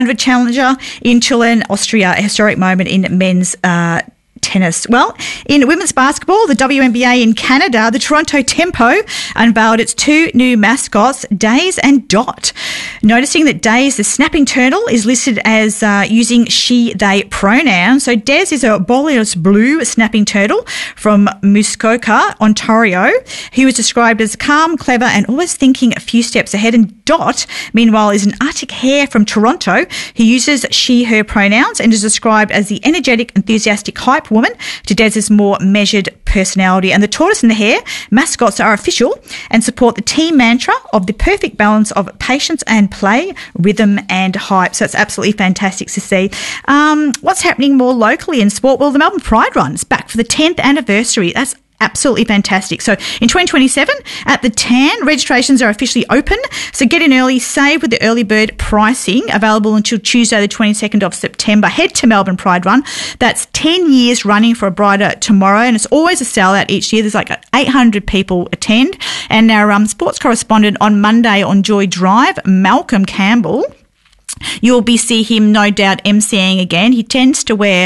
Challenger in Tulln, Austria, a historic moment in men's tennis. Well, in women's basketball, the WNBA in Canada, the Toronto Tempo unveiled its two new mascots, Daze and Dot. Noticing that Daze, the snapping turtle, is listed as using she, they pronouns. So Des is a Borealis blue snapping turtle from Muskoka, Ontario. He was described as calm, clever, and always thinking a few steps ahead. And Dot, meanwhile, is an Arctic hare from Toronto. He uses she, her pronouns and is described as the energetic, enthusiastic hype woman to Des's more measured personality. And the tortoise and the hare mascots are official and support the team mantra of the perfect balance of patience and play, rhythm and hype. So it's absolutely fantastic to see. What's happening more locally in sport? Well, the Melbourne Pride Run is back for the 10th anniversary. That's absolutely fantastic. So in 2027 at the TAN, registrations are officially open. So get in early, save with the early bird pricing, available until Tuesday the 22nd of September. Head to Melbourne Pride Run. That's 10 years running for a brighter tomorrow, and it's always a sellout each year. There's like 800 people attend. And our sports correspondent on Monday on Joy Drive, Malcolm Campbell, you'll see him no doubt emceeing again. He tends to wear,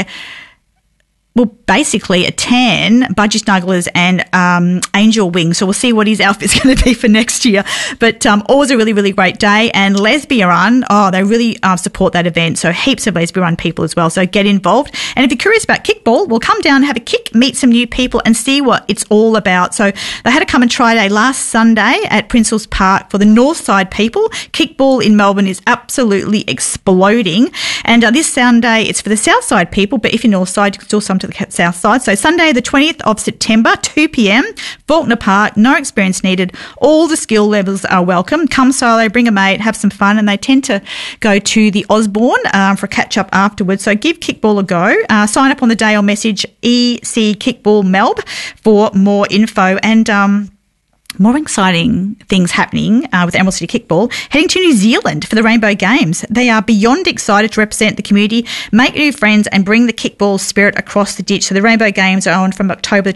well, basically a tan, budgie snugglers and angel wings. So we'll see what his outfit's going to be for next year. But always a really, really great day. And Lesbia Run, they really support that event. So heaps of Lesbia Run people as well. So get involved. And if you're curious about kickball, we'll come down, have a kick, meet some new people and see what it's all about. So they had a come and try day last Sunday at Princes Park for the North Side people. Kickball in Melbourne is absolutely exploding. And this Sunday, it's for the South Side people. But if you're North Side, you can still come to the South Side. So Sunday the 20th of September, 2 p.m, Faulkner Park, no experience needed. All the skill levels are welcome. Come solo, bring a mate, have some fun. And they tend to go to the Osborne for a catch-up afterwards. So give kickball a go. Sign up on the day or message EC Kickball Melb for more info. And more exciting things happening with Emerald City Kickball. Heading to New Zealand for the Rainbow Games. They are beyond excited to represent the community, make new friends and bring the kickball spirit across the ditch. So the Rainbow Games are on from October the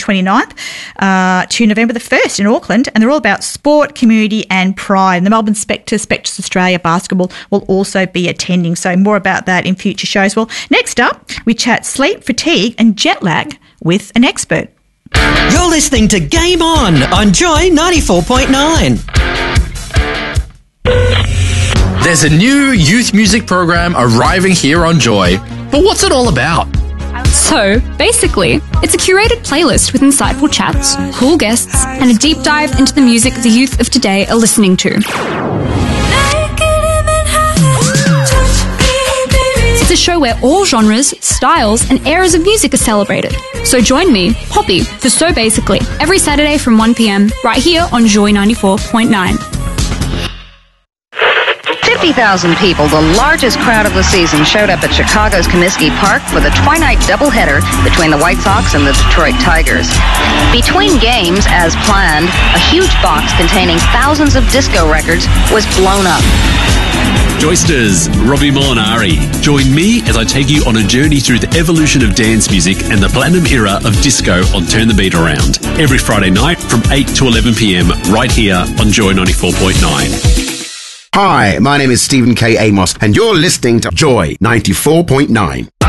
29th to November the 1st in Auckland, and they're all about sport, community and pride. And the Melbourne Spectres Australia Basketball will also be attending. So more about that in future shows. Well, next up, we chat sleep, fatigue and jet lag with an expert. You're listening to Game On Joy 94.9. There's a new youth music program arriving here on Joy. But what's it all about? So, basically, it's a curated playlist with insightful chats, cool guests, and a deep dive into the music the youth of today are listening to. It's a show where all genres, styles, and eras of music are celebrated. So join me, Poppy, for So Basically, every Saturday from 1 p.m, right here on Joy 94.9. 50,000 people, the largest crowd of the season, showed up at Chicago's Comiskey Park for the twilight doubleheader between the White Sox and the Detroit Tigers. Between games, as planned, a huge box containing thousands of disco records was blown up. Joysters, Robbie Molinari. Join me as I take you on a journey through the evolution of dance music and the platinum era of disco on Turn the Beat Around. Every Friday night from 8 to 11 p.m, right here on Joy 94.9. Hi, my name is Stephen K. Amos, and you're listening to Joy 94.9.